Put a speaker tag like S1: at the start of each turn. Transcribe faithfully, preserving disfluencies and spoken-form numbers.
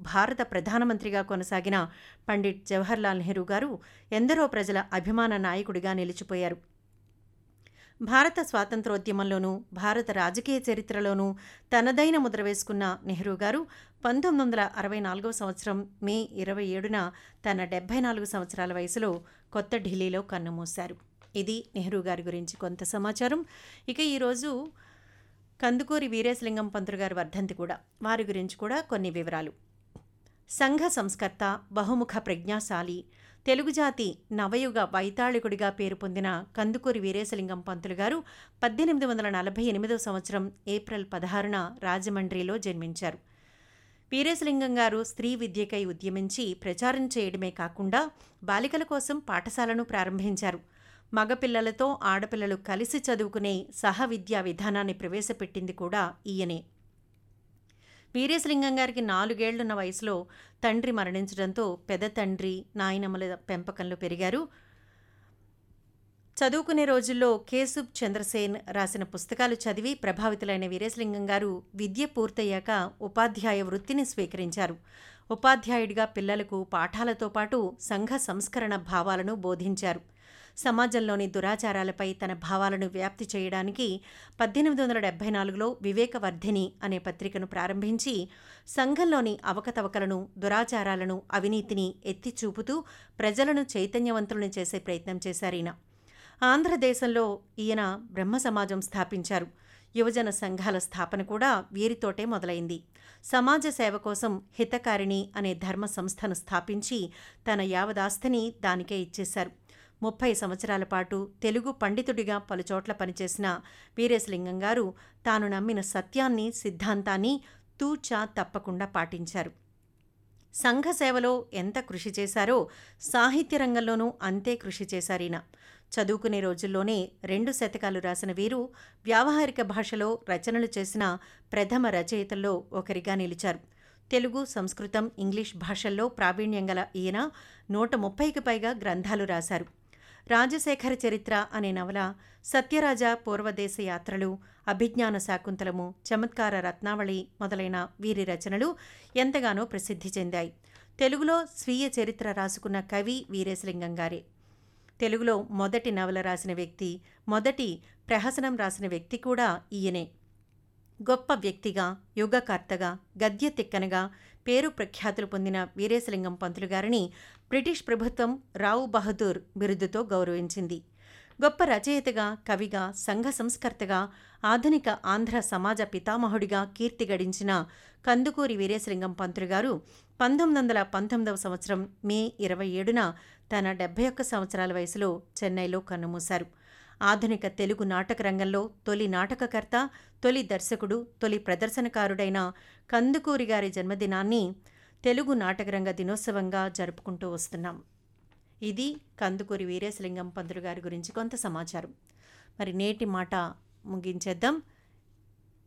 S1: భారత ప్రధానమంత్రిగా కొనసాగిన పండిట్ జవహర్లాల్ నెహ్రూ గారు ఎందరో ప్రజల అభిమాన నాయకుడిగా నిలిచిపోయారు. భారత స్వాతంత్రోద్యమంలోనూ భారత రాజకీయ చరిత్రలోనూ తనదైన ముద్ర వేసుకున్న నెహ్రూ గారు పంతొమ్మిది వందల అరవై నాలుగవ సంవత్సరం మే ఇరవై ఏడున తన డెబ్బై నాలుగు సంవత్సరాల వయసులో కొత్త ఢిల్లీలో కన్నుమూశారు. ఇది నెహ్రూ గారి గురించి కొంత సమాచారం. ఇక ఈరోజు కందుకూరి వీరేశలింగం పంతులు గారి వర్ధంతి కూడా. వారి గురించి కూడా కొన్ని వివరాలు. సంఘ సంస్కర్త, బహుముఖ ప్రజ్ఞాశాలి, తెలుగు జాతి నవయుగ వైతాళికుడిగా పేరు పొందిన కందుకూరి వీరేశలింగం పంతులు గారు పద్దెనిమిది వందల నలభై ఎనిమిదవ సంవత్సరం ఏప్రిల్ పదహారున రాజమండ్రిలో జన్మించారు. వీరేశలింగం గారు స్త్రీ విద్యకై ఉద్యమించి ప్రచారం చేయడమే కాకుండా బాలికల కోసం పాఠశాలను ప్రారంభించారు. మగపిల్లలతో ఆడపిల్లలు కలిసి చదువుకునే సహ విద్యా విధానాన్ని ప్రవేశపెట్టింది కూడా ఈయనే. వీరేశలింగం గారికి నాలుగేళ్లున్న వయసులో తండ్రి మరణించడంతో పెద్ద తండ్రి, నాయనమ్మల పెంపకంలో పెరిగారు. చదువుకునే రోజుల్లో కేశబ్ చంద్రసేన్ రాసిన పుస్తకాలు చదివి ప్రభావితులైన వీరేశలింగం గారు విద్య పూర్తయ్యాక ఉపాధ్యాయ వృత్తిని స్వీకరించారు. ఉపాధ్యాయుడిగా పిల్లలకు పాఠాలతో పాటు సంఘ సంస్కరణ భావాలను బోధించారు. సమాజంలోని దురాచారాలపై తన భావాలను వ్యాప్తి చేయడానికి పద్దెనిమిది వందల డెబ్బై నాలుగులో వివేకవర్ధిని అనే పత్రికను ప్రారంభించి సంఘంలోని అవకతవకలను, దురాచారాలను, అవినీతిని ఎత్తి చూపుతూ ప్రజలను చైతన్యవంతులను చేసే ప్రయత్నం చేశారీయన. ఆంధ్రదేశంలో ఈయన బ్రహ్మ సమాజం స్థాపించారు. యువజన సంఘాల స్థాపన కూడా వీరితోటే మొదలైంది. సమాజ సేవ కోసం హితకారిణి అనే ధర్మ సంస్థను స్థాపించి తన యావదాస్తిని దానికే ఇచ్చేశారు. ముప్పై సంవత్సరాల పాటు తెలుగు పండితుడిగా పలుచోట్ల పనిచేసిన వీరేశలింగం గారు తాను నమ్మిన సత్యాన్ని, సిద్ధాంతాన్ని తూచా తప్పకుండా పాటించారు. సంఘ సేవలో ఎంత కృషి చేశారో సాహిత్య రంగంలోనూ అంతే కృషి చేశారీయన. చదువుకునే రోజుల్లోనే రెండు శతకాలు రాసిన వీరు వ్యావహారిక భాషలో రచనలు చేసిన ప్రథమ రచయితల్లో ఒకరిగా నిలిచారు. తెలుగు, సంస్కృతం, ఇంగ్లీష్ భాషల్లో ప్రావీణ్యం గల ఈయన నూట ముప్పైకి పైగా గ్రంథాలు రాశారు. రాజశేఖర చరిత్ర అనే నవల, సత్యరాజ పూర్వదేశ యాత్రలు, అభిజ్ఞాన శాకుంతలము, చమత్కార రత్నావళి మొదలైన వీరి రచనలు ఎంతగానో ప్రసిద్ధి చెందాయి. తెలుగులో స్వీయ చరిత్ర రాసుకున్న కవి వీరేశలింగం గారే. తెలుగులో మొదటి నవల రాసిన వ్యక్తి, మొదటి ప్రహసనం రాసిన వ్యక్తి కూడా ఈయనే. గొప్ప వ్యక్తిగా, యుగకర్తగా, గద్య తిక్కనగా పేరు ప్రఖ్యాతులు పొందిన వీరేశలింగం పంతులు గారిని బ్రిటిష్ ప్రభుత్వం రావు బహదూర్ బిరుదుతో గౌరవించింది. గొప్ప రచయితగా, కవిగా, సంఘ సంస్కర్తగా, ఆధునిక ఆంధ్ర సమాజ పితామహుడిగా కీర్తి గడించిన కందుకూరి వీరేశలింగం పంతులు గారు పంతొమ్మిది వందల పంతొమ్మిదవ సంవత్సరం మే ఇరవై ఏడున తన డెబ్బై ఒక్క సంవత్సరాల వయసులో చెన్నైలో కన్నుమూశారు. ఆధునిక తెలుగు నాటక రంగంలో తొలి నాటకకర్త, తొలి దర్శకుడు, తొలి ప్రదర్శనకారుడైన కందుకూరి గారి జన్మదినాన్ని తెలుగు నాటకరంగ దినోత్సవంగా జరుపుకుంటూ వస్తున్నాం. ఇది కందుకూరి వీరేశలింగం పంతులు గారి గురించి కొంత సమాచారం. మరి నేటి మాట ముగించేద్దాం.